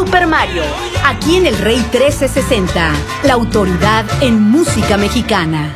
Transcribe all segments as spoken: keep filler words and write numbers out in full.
Super Mario, aquí en el Rey trece sesenta, la autoridad en música mexicana.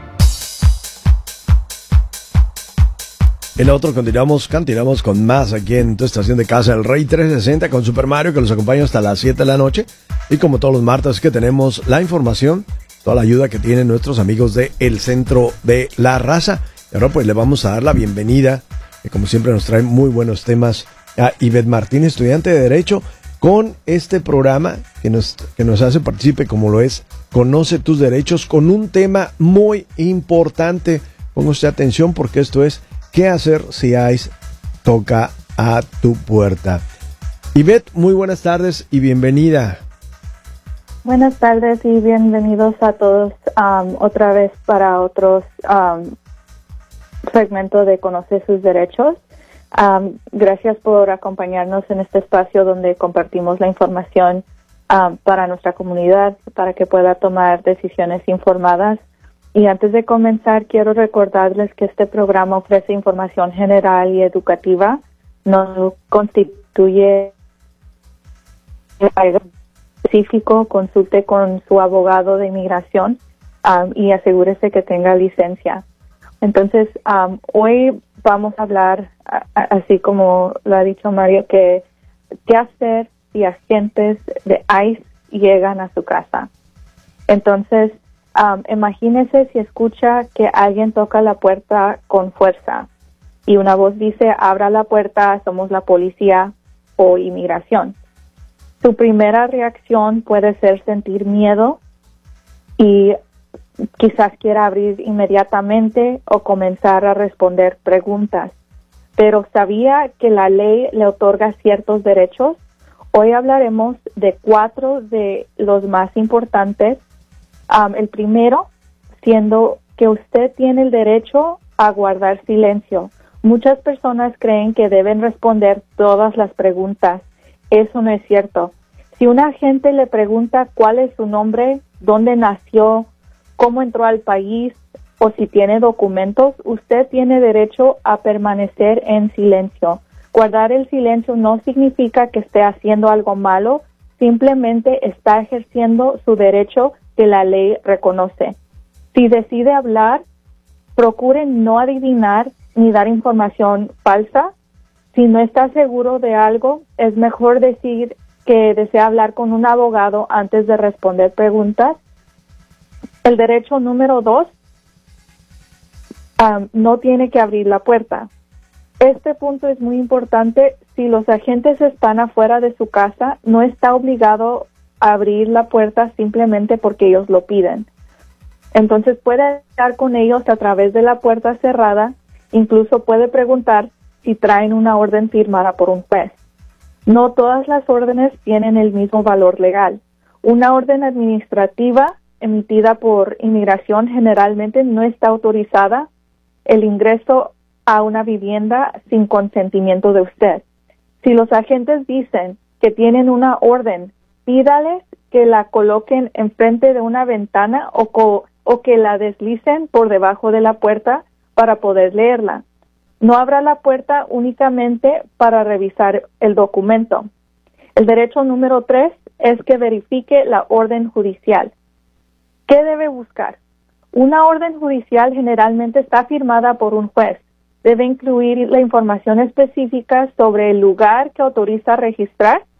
En otro continuamos, continuamos con más aquí en tu estación de casa, el Rey trece sesenta, con Super Mario, que los acompaña hasta las siete de la noche. Y como todos los martes que tenemos la información, toda la ayuda que tienen nuestros amigos de El Centro de la Raza. Y ahora pues le vamos a dar la bienvenida, que como siempre nos trae muy buenos temas, a Ivette Martín, estudiante de Derecho, con este programa que nos, que nos hace partícipe, como lo es Conoce tus Derechos, con un tema muy importante. Ponga usted atención porque esto es ¿qué hacer si ICE toca a tu puerta? Ivette, muy buenas tardes y bienvenida. Buenas tardes y bienvenidos a todos um, otra vez para otros um, segmento de Conoce sus Derechos. Um, gracias por acompañarnos en este espacio donde compartimos la información um, para nuestra comunidad, para que pueda tomar decisiones informadas. Y antes de comenzar, quiero recordarles que este programa ofrece información general y educativa, no constituye algo específico. Consulte con su abogado de inmigración um, y asegúrese que tenga licencia. Entonces, um, hoy vamos a hablar, a, a, así como lo ha dicho Mario, que qué hacer si agentes de ICE llegan a su casa. Entonces, Um, imagínese si escucha que alguien toca la puerta con fuerza y una voz dice, abra la puerta, somos la policía o inmigración. Su primera reacción puede ser sentir miedo y quizás quiera abrir inmediatamente o comenzar a responder preguntas. Pero ¿sabía que la ley le otorga ciertos derechos? Hoy hablaremos de cuatro de los más importantes. Um, el primero, siendo que usted tiene el derecho a guardar silencio. Muchas personas creen que deben responder todas las preguntas. Eso no es cierto. Si un agente le pregunta cuál es su nombre, dónde nació, cómo entró al país o si tiene documentos, usted tiene derecho a permanecer en silencio. Guardar el silencio no significa que esté haciendo algo malo, simplemente está ejerciendo su derecho que la ley reconoce. Si decide hablar, procure no adivinar ni dar información falsa. Si no está seguro de algo, es mejor decir que desea hablar con un abogado antes de responder preguntas. El derecho número dos, um, no tiene que abrir la puerta. Este punto es muy importante. Si los agentes están afuera de su casa, no está obligado abrir la puerta simplemente porque ellos lo piden. Entonces puede estar con ellos a través de la puerta cerrada, incluso puede preguntar si traen una orden firmada por un juez. No todas las órdenes tienen el mismo valor legal. Una orden administrativa emitida por inmigración generalmente no está autorizada el ingreso a una vivienda sin consentimiento de usted. Si los agentes dicen que tienen una orden, pídales que la coloquen enfrente de una ventana o, co- o que la deslicen por debajo de la puerta para poder leerla. No abra la puerta únicamente para revisar el documento. El derecho número tres es que verifique la orden judicial. ¿Qué debe buscar? Una orden judicial generalmente está firmada por un juez. Debe incluir la información específica sobre el lugar que autoriza registrar